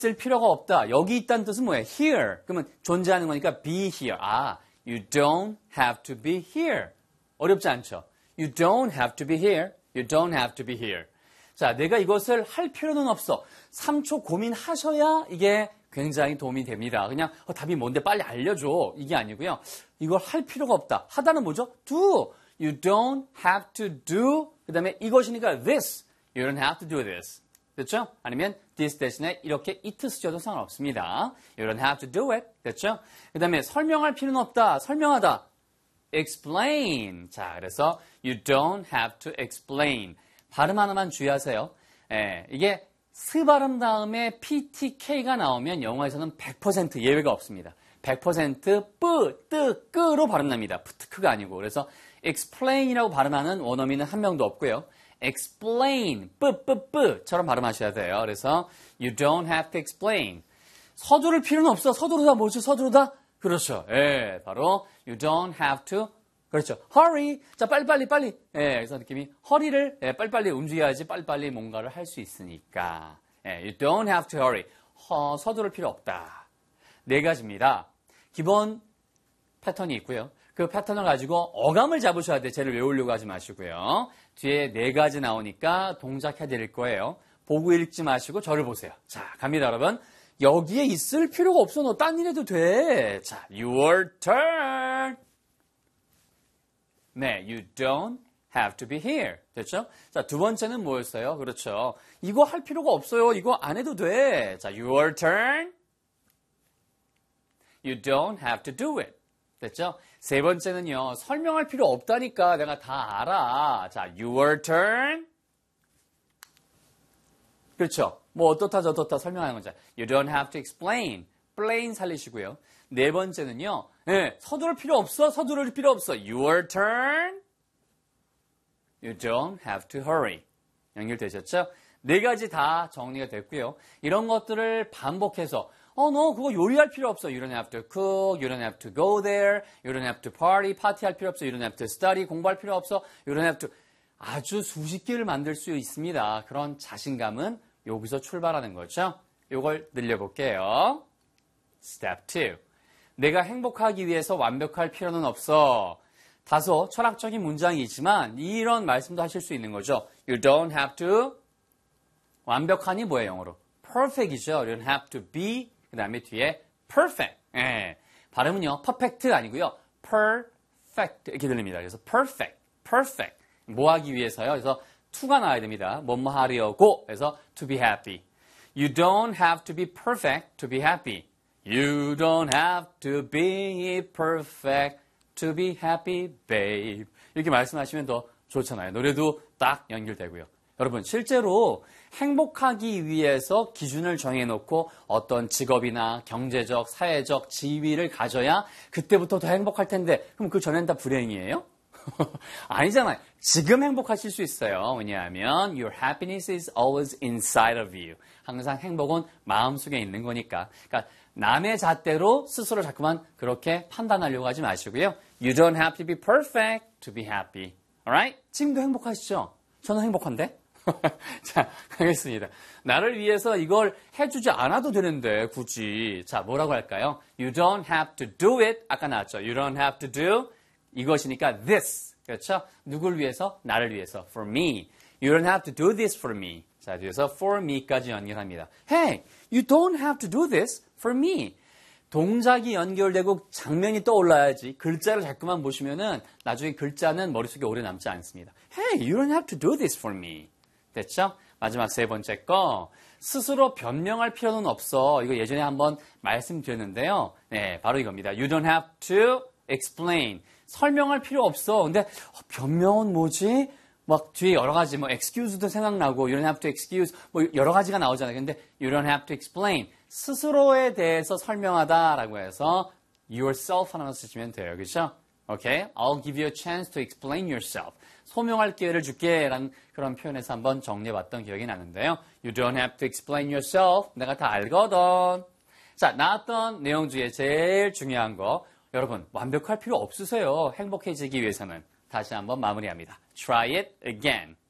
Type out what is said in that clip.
있을 필요가 없다. 여기 있다는 뜻은 뭐예요? Here. 그러면 존재하는 거니까 be here. 아, you don't have to be here. 어렵지 않죠? You don't have to be here. You don't have to be here. 자, 내가 이것을 할 필요는 없어. 3초 고민하셔야 이게 굉장히 도움이 됩니다. 그냥 답이 뭔데 빨리 알려줘. 이게 아니고요. 이걸 할 필요가 없다. 하다는 뭐죠? Do. You don't have to do. 그 다음에 이것이니까 this. You don't have to do this. 됐죠? 아니면 this 대신에 이렇게 it 쓰셔도 상관없습니다. You don't have to do it. 됐죠? 그 다음에 설명할 필요는 없다. 설명하다. explain. 자, 그래서 you don't have to explain. 발음 하나만 주의하세요. 이게 스 발음 다음에 PTK가 나오면 영어에서는 100% 예외가 없습니다. 100% 뿌, 뜨, 끄로 발음납니다. 푸트크가 아니고. 그래서 explain이라고 발음하는 원어민은 한 명도 없고요. explain, 뿌처럼 발음하셔야 돼요. 그래서 you don't have to explain. 서두를 필요는 없어. 서두르다 뭐지? 서두르다? 그렇죠. 바로 you don't have to. 그렇죠. hurry. 자, 빨리. 그래서 느낌이 허리를 빨리빨리 움직여야지 빨리빨리 뭔가를 할 수 있으니까. you don't have to hurry. 서두를 필요 없다. 4가지입니다. 기본 패턴이 있고요. 그 패턴을 가지고 어감을 잡으셔야 돼요. 쟤를 외우려고 하지 마시고요. 뒤에 4가지 나오니까 동작해 드릴 거예요. 보고 읽지 마시고 저를 보세요. 자, 갑니다, 여러분. 여기에 있을 필요가 없어. 너 딴 일 해도 돼. 자, your turn. 네, you don't have to be here. 됐죠? 자, 2번째는 뭐였어요? 그렇죠. 이거 할 필요가 없어요. 이거 안 해도 돼. 자, your turn. You don't have to do it. 됐죠? 3번째는요. 설명할 필요 없다니까 내가 다 알아. 자, your turn. 그렇죠? 뭐 어떻다 저떻다 설명하는 거죠. You don't have to explain. plain 살리시고요. 4번째는요. 서두를 필요 없어. Your turn. You don't have to hurry. 연결되셨죠? 4가지 다 정리가 됐고요. 이런 것들을 반복해서 너 그거 요리할 필요 없어. You don't have to cook. You don't have to go there. You don't have to party. 파티할 필요 없어. You don't have to study. 공부할 필요 없어. You don't have to. 아주 수십 개를 만들 수 있습니다. 그런 자신감은 여기서 출발하는 거죠. 이걸 늘려볼게요. Step 2. 내가 행복하기 위해서 완벽할 필요는 없어. 다소 철학적인 문장이지만 이런 말씀도 하실 수 있는 거죠. You don't have to. 완벽하니 뭐예요, 영어로? perfect이죠. You don't have to be. 그 다음에 뒤에 perfect. 발음은요, perfect 아니고요. perfect 이렇게 들립니다. 그래서 perfect. 뭐 하기 위해서요? 그래서 to가 나와야 됩니다. 뭐뭐 하려고. 그래서 to be happy. You don't have to be perfect to be happy. You don't have to be perfect to be happy, babe. 이렇게 말씀하시면 더 좋잖아요. 노래도 딱 연결되고요. 여러분, 실제로 행복하기 위해서 기준을 정해놓고 어떤 직업이나 경제적, 사회적 지위를 가져야 그때부터 더 행복할 텐데 그럼 그 전엔 다 불행이에요? 아니잖아요. 지금 행복하실 수 있어요. 왜냐하면 your happiness is always inside of you. 항상 행복은 마음속에 있는 거니까. 그러니까 남의 잣대로 스스로 자꾸만 그렇게 판단하려고 하지 마시고요. You don't have to be perfect to be happy. Alright? 지금도 행복하시죠? 저는 행복한데? 자, 가겠습니다. 나를 위해서 이걸 해주지 않아도 되는데 굳이. 자, 뭐라고 할까요? You don't have to do it. 아까 나왔죠. You don't have to do. 이것이니까 this. 그렇죠? 누굴 위해서? 나를 위해서. For me. You don't have to do this for me. 자, 뒤에서 for me까지 연결합니다. Hey, you don't have to do this for me. 동작이 연결되고 장면이 떠올라야지. 글자를 자꾸만 보시면은 나중에 글자는 머릿속에 오래 남지 않습니다. Hey, you don't have to do this for me. 됐죠? 마지막 3번째 거. 스스로 변명할 필요는 없어. 이거 예전에 한번 말씀드렸는데요. 네, 바로 이겁니다. You don't have to explain. 설명할 필요 없어. 근데 변명은 뭐지? 막 뒤에 여러 가지 뭐 excuse도 생각나고 you don't have to excuse 뭐 여러 가지가 나오잖아요. 근데 you don't have to explain. 스스로에 대해서 설명하다라고 해서 yourself 하나만 쓰시면 돼요. 그렇죠? Okay? I'll give you a chance to explain yourself. 소명할 기회를 줄게 라는 그런 표현에서 한번 정리해봤던 기억이 나는데요. You don't have to explain yourself. 내가 다 알거든. 자, 나왔던 내용 중에 제일 중요한 거 여러분 완벽할 필요 없으세요. 행복해지기 위해서는. 다시 한번 마무리합니다. Try it again.